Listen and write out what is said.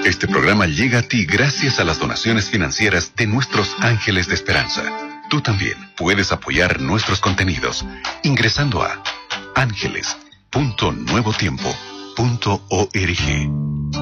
Este programa llega a ti gracias a las donaciones financieras de nuestros ángeles de esperanza. Tú también puedes apoyar nuestros contenidos ingresando a ángeles.nuevotiempo.org.